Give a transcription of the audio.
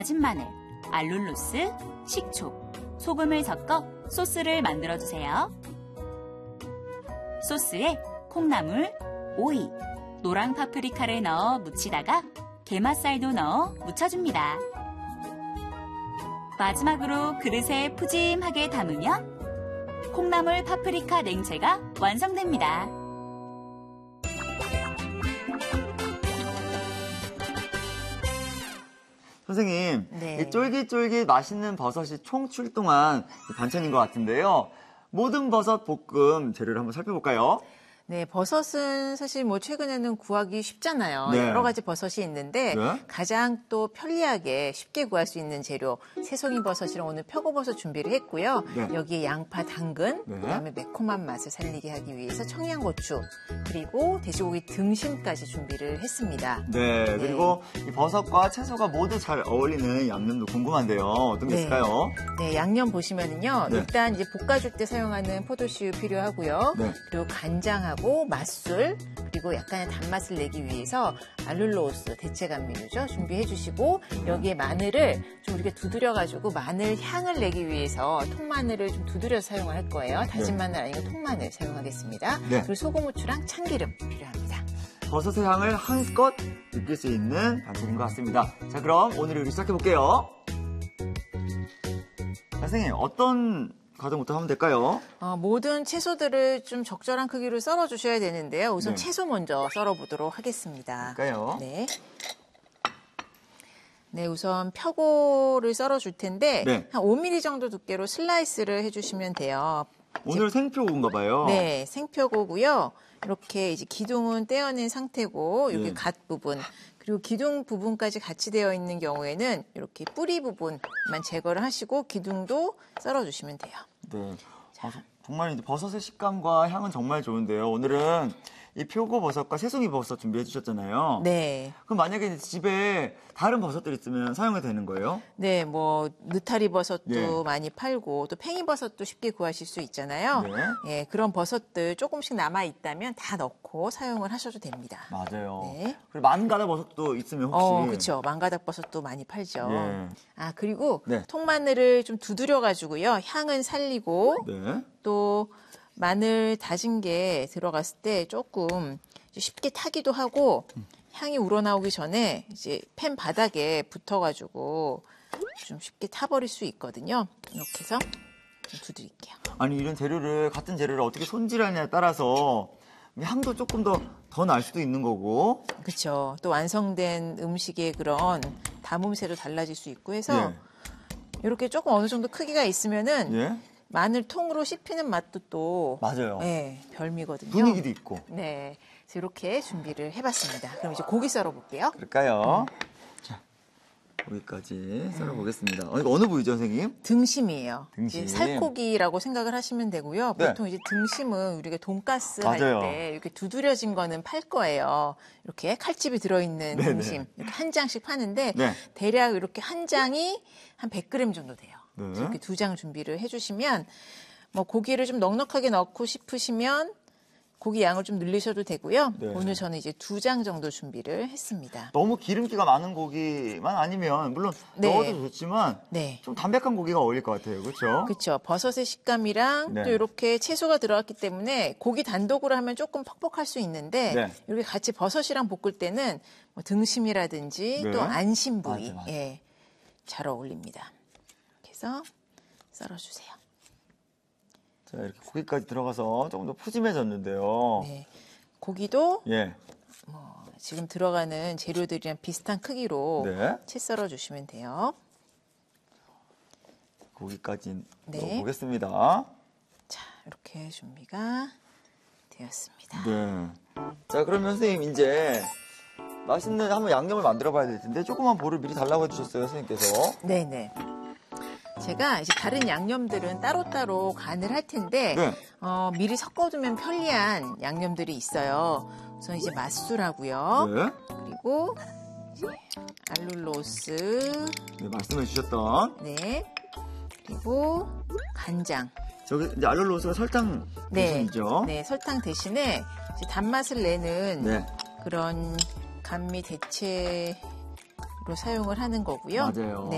다진 마늘, 알룰로스, 식초, 소금을 섞어 소스를 만들어주세요. 소스에 콩나물, 오이, 노랑 파프리카를 넣어 무치다가 게맛살도 넣어 무쳐줍니다. 마지막으로 그릇에 푸짐하게 담으면 콩나물 파프리카 냉채가 완성됩니다. 선생님, 네. 이 쫄깃쫄깃 맛있는 버섯이 총출동한 반찬인 것 같은데요. 모든 버섯 볶음 재료를 한번 살펴볼까요? 네, 버섯은 사실 뭐 최근에는 구하기 쉽잖아요. 네. 여러 가지 버섯이 있는데 네. 가장 또 편리하게 쉽게 구할 수 있는 재료 새송이 버섯이랑 오늘 표고버섯 준비를 했고요. 네. 여기에 양파, 당근, 네. 그다음에 매콤한 맛을 살리게 하기 위해서 청양고추 그리고 돼지고기 등심까지 준비를 했습니다. 네, 그리고 이 버섯과 채소가 모두 잘 어울리는 양념도 궁금한데요. 어떤 게 네. 있을까요? 네, 양념 보시면은요. 네. 일단 이제 볶아줄 때 사용하는 포도씨유 필요하고요. 네. 그리고 간장하고 맛술 그리고 약간의 단맛을 내기 위해서 알룰로스 대체 감미료죠. 준비해 주시고 여기에 마늘을 좀 이렇게 두드려가지고 마늘 향을 내기 위해서 통마늘을 좀 두드려서 사용을 할 거예요. 다진 네. 마늘 아니고 통마늘 사용하겠습니다. 네. 그리고 소금, 후추랑 참기름 필요합니다. 버섯의 향을 한껏 느낄 수 있는 반찬인 것 같습니다. 자, 그럼 오늘 요리 시작해볼게요. 선생님, 어떤 과정부터 하면 될까요? 모든 채소들을 좀 적절한 크기로 썰어 주셔야 되는데요. 우선 네. 채소 먼저 썰어 보도록 하겠습니다. 그럴까요? 네. 네, 우선 표고를 썰어 줄 텐데 네. 한 5mm 정도 두께로 슬라이스를 해주시면 돼요. 오늘 생표고인가 봐요. 네, 생표고고요. 이렇게 이제 기둥은 떼어낸 상태고 여기 네. 갓 부분 그리고 기둥 부분까지 같이 되어 있는 경우에는 이렇게 뿌리 부분만 제거를 하시고 기둥도 썰어 주시면 돼요. 네. 정말 이제 버섯의 식감과 향은 정말 좋은데요. 오늘은 이 표고버섯과 새송이 버섯 준비해 주셨잖아요. 네. 그럼 만약에 이제 집에 다른 버섯들 있으면 사용해도 되는 거예요? 네, 뭐 느타리 버섯도 네. 많이 팔고 또 팽이버섯도 쉽게 구하실 수 있잖아요. 네. 예, 그런 버섯들 조금씩 남아 있다면 다 넣고 사용을 하셔도 됩니다. 맞아요. 네. 그리고 만가다 버섯도 있으면 혹시 그렇죠. 망가닥 버섯도 많이 팔죠. 네. 아, 그리고 네. 통마늘을 좀 두드려 가지고요. 향은 살리고 네. 또 마늘 다진 게 들어갔을 때 조금 쉽게 타기도 하고 향이 우러나오기 전에 이제 팬 바닥에 붙어가지고 좀 쉽게 타버릴 수 있거든요. 이렇게 해서 좀 두드릴게요. 아니 이런 같은 재료를 어떻게 손질하냐에 따라서 향도 조금 더 날 수도 있는 거고. 그렇죠. 또 완성된 음식의 그런 담음새도 달라질 수 있고 해서 이렇게 조금 어느 정도 크기가 있으면은 예. 마늘 통으로 씹히는 맛도 또 맞아요. 네, 별미거든요. 분위기도 있고. 네, 그래서 이렇게 준비를 해봤습니다. 그럼 이제 고기 썰어 볼게요. 그럴까요? 자, 여기까지 썰어보겠습니다. 이거 어느 부위죠, 선생님? 등심이에요. 등심. 이제 살코기라고 생각을 하시면 되고요. 네. 보통 이제 등심은 우리가 돈가스 맞아요. 할 때 이렇게 두드려진 거는 팔 거예요. 이렇게 칼집이 들어있는 네네. 등심 이렇게 한 장씩 파는데 네. 대략 이렇게 한 장이 한 100g 정도 돼요. 네. 이렇게 2장 준비를 해주시면 뭐 고기를 좀 넉넉하게 넣고 싶으시면 고기 양을 좀 늘리셔도 되고요. 네. 오늘 저는 이제 2장 정도 준비를 했습니다. 너무 기름기가 많은 고기만 아니면 물론 네. 넣어도 좋지만 네. 좀 담백한 고기가 어울릴 것 같아요. 그렇죠? 그렇죠. 버섯의 식감이랑 네. 또 이렇게 채소가 들어갔기 때문에 고기 단독으로 하면 조금 퍽퍽할 수 있는데 네. 이렇게 같이 버섯이랑 볶을 때는 뭐 등심이라든지 네. 또 안심 부위 맞아. 예, 잘 어울립니다. 이렇게 해서 썰어주세요. 자, 이렇게 고기까지 들어가서 조금 더 푸짐해졌는데요. 네. 고기도 예. 지금 들어가는 재료들이랑 비슷한 크기로 네. 채 썰어주시면 돼요. 고기까지 네. 넣어보겠습니다. 자, 이렇게 준비가 되었습니다. 네. 자, 그러면 선생님 이제 맛있는 한번 양념을 만들어 봐야 될 텐데 조그만 볼을 미리 달라고 해주셨어요, 선생님께서. 네네. 제가 이제 다른 양념들은 따로따로 간을 할 텐데 네. 미리 섞어두면 편리한 양념들이 있어요. 우선 이제 맛술하고요. 네. 그리고 이제 알룰로스, 네, 말씀해 주셨던. 네. 그리고 간장. 저기 이제 알룰로스가 설탕 네. 대신이죠. 네, 설탕 대신에 이제 단맛을 내는 네. 그런 감미 대체로 사용을 하는 거고요. 맞아요. 네.